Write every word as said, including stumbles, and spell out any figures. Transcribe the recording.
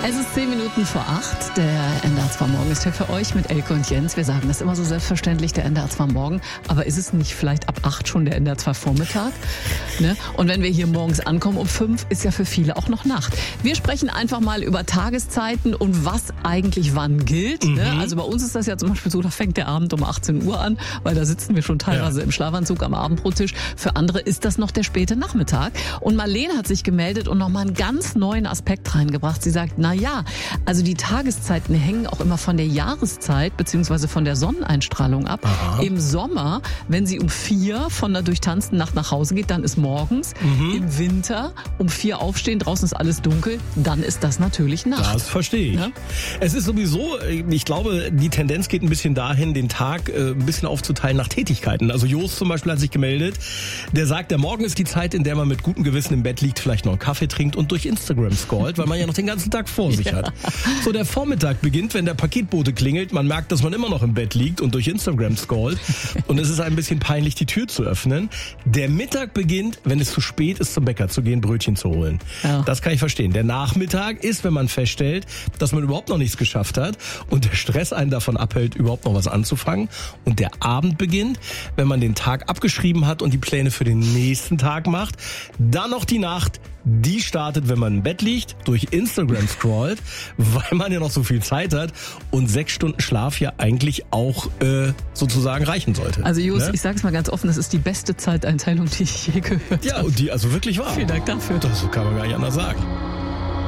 Es ist zehn Minuten vor acht. Der N D R zwei Morgen ist hier für euch mit Elke und Jens. Wir sagen das immer so selbstverständlich, der N D R zwei Morgen. Aber ist es nicht vielleicht ab acht schon der N D R zwei Vormittag? Ne? Und wenn wir hier morgens ankommen um fünf, ist ja für viele auch noch Nacht. Wir sprechen einfach mal über Tageszeiten und was eigentlich wann gilt. Mhm. Ne? Also bei uns ist das ja zum Beispiel so, da fängt der Abend um achtzehn Uhr an, weil da sitzen wir schon teilweise ja. im Schlafanzug am Abendbrottisch. Für andere ist das noch der späte Nachmittag. Und Marlene hat sich gemeldet und nochmal einen ganz neuen Aspekt reingebracht. Sie sagt, na ja, also die Tageszeiten hängen auch immer von der Jahreszeit bzw. von der Sonneneinstrahlung ab. Aha. Im Sommer, wenn sie um vier von der durchtanzten Nacht nach Hause geht, dann ist morgens. Mhm. Im Winter um vier aufstehen, draußen ist alles dunkel, dann ist das natürlich Nacht. Das verstehe ich. Ja? Es ist sowieso, ich glaube, die Tendenz geht ein bisschen dahin, den Tag äh, ein bisschen aufzuteilen nach Tätigkeiten. Also Jost zum Beispiel hat sich gemeldet, der sagt, der Morgen ist die Zeit, in der man mit gutem Gewissen im Bett liegt, vielleicht noch einen Kaffee trinkt und durch Instagram scrollt, weil man ja noch den ganzen Tag vor sich ja. hat. So, der Vormittag beginnt, wenn der Paketbote klingelt, man merkt, dass man immer noch im Bett liegt und durch Instagram scrollt und es ist ein bisschen peinlich, die Tür zu öffnen. Der Mittag beginnt, wenn es zu spät ist, zum Bäcker zu gehen, Brötchen zu holen. Ja. Das kann ich verstehen. Der Nachmittag ist, wenn man feststellt, dass man überhaupt noch nichts geschafft hat und der Stress einen davon abhält, überhaupt noch was anzufangen. Und der Abend beginnt, wenn man den Tag abgeschrieben hat und die Pläne für den nächsten Tag macht. Dann noch die Nacht, die startet, wenn man im Bett liegt, durch Instagram scrollt, weil man ja noch so viel Zeit hat und sechs Stunden Schlaf ja eigentlich auch äh, sozusagen reichen sollte. Also Jos, ne? Ich sag's mal ganz offen, das ist die beste Zeiteinteilung, die ich je gehört habe. Ja, und die also wirklich war. Vielen Dank dafür. Das kann man gar nicht anders sagen.